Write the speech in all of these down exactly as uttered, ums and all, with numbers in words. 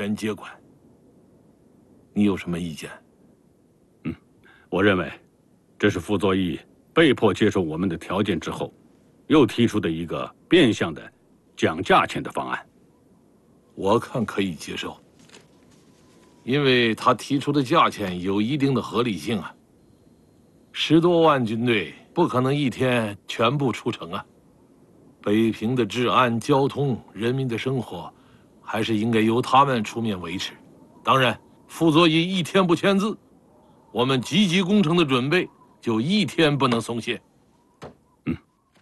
权接管。你有什么意见？ 嗯，我认为，这是傅作义被迫接受我们的条件之后，又提出的一个变相的讲价钱的方案。 我看可以接受，因为他提出的价钱有一定的合理性啊。十多万军队不可能一天全部出城啊。北平的治安、交通、人民的生活，还是应该由他们出面维持。当然，傅作义一天不签字，我们积极工程的准备就一天不能松懈。 嗯。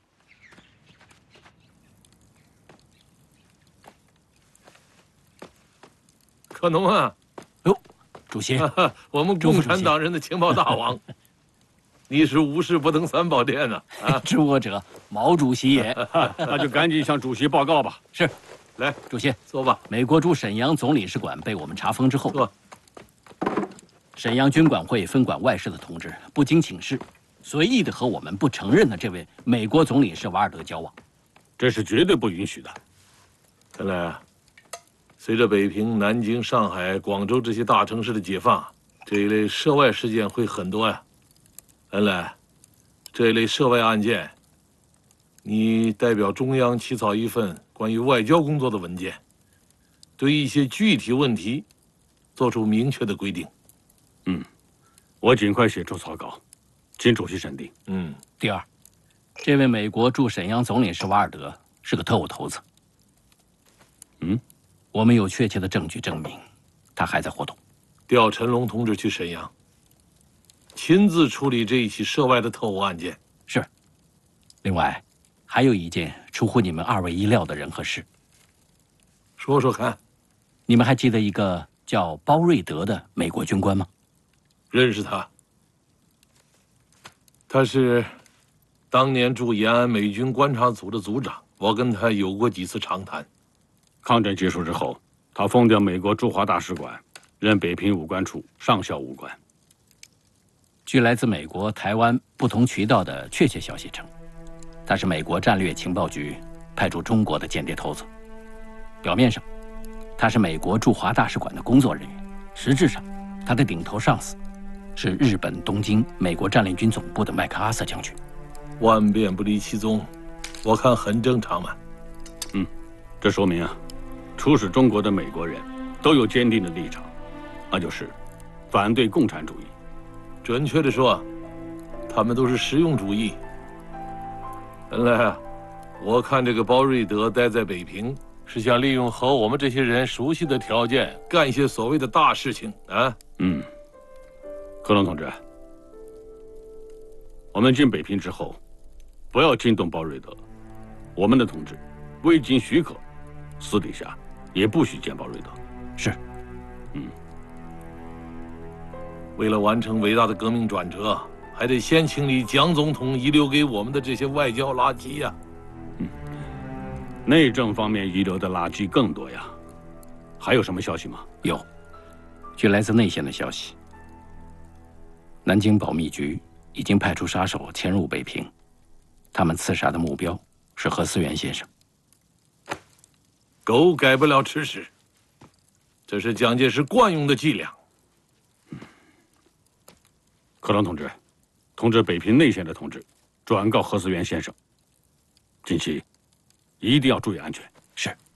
可农啊， 哟，主席， 我们共产党人的情报大王。你是无事不登三宝殿呢、啊！ 啊，知我者，毛主席也。 那就赶紧向主席报告吧。 是， 来， 主席坐吧。 美国驻沈阳总领事馆被我们查封之后， 坐。 沈阳军管会分管外事的同志不经请示，随意的和我们不承认的这位美国总领事瓦尔德交往， 这是绝对不允许的。 看来啊，随着北平、南京、上海、广州这些大城市的解放，这一类涉外事件会很多呀。恩来，这一类涉外案件，你代表中央起草一份关于外交工作的文件，对一些具体问题做出明确的规定。 嗯，我尽快写出草稿，请主席审定。 嗯。 第二，这位美国驻沈阳总领事瓦尔德是个特务头子。 嗯， 我们有确切的证据证明，他还在活动。 调陈龙同志去沈阳。亲自处理这一起涉外的特务案件。 是。另外，还有一件出乎你们二位意料的人和事。 说说看。 你们还记得一个叫包瑞德的美国军官吗？ 认识他。他是当年驻延安美军观察组的组长，我跟他有过几次长谈。 抗战结束之后，他封掉美国驻华大使馆，任北平武官处上校武官。 据来自美国、台湾不同渠道的确切消息称，他是美国战略情报局派驻中国的间谍头子。表面上，他是美国驻华大使馆的工作人员，实质上，他的顶头上司是日本东京美国战略军总部的麦克阿瑟将军。 万变不离其宗，我看很正常嘛。 嗯，这说明啊，出使中国的美国人都有坚定的立场，那就是反对共产主义。 准确的说，他们都是实用主义。原来啊，我看这个包瑞德待在北平，是想利用和我们这些人熟悉的条件，干一些所谓的大事情啊。 嗯，克隆同志，我们进北平之后，不要惊动包瑞德。我们的同志未经许可，私底下也不许见包瑞德。 是。 嗯。 为了完成伟大的革命转折，还得先清理蒋总统遗留给我们的这些外交垃圾呀。 嗯，内政方面遗留的垃圾更多呀。还有什么消息吗？ 有，据来自内线的消息，南京保密局已经派出杀手潜入北平，他们刺杀的目标是何思源先生。 狗改不了吃屎，这是蒋介石惯用的伎俩。 克隆同志，通知北平内线的同志，转告何思源先生，近期一定要注意安全。 是。